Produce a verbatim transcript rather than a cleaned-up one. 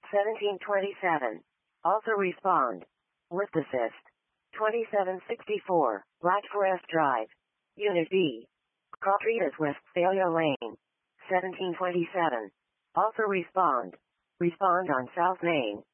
seventeen twenty-seven. Also respond. Lift assist. twenty-seven sixty-four, Black Forest Drive. Unit B. Cartretas Westphalia Lane. seventeen twenty-seven. Also respond. Respond on South Main.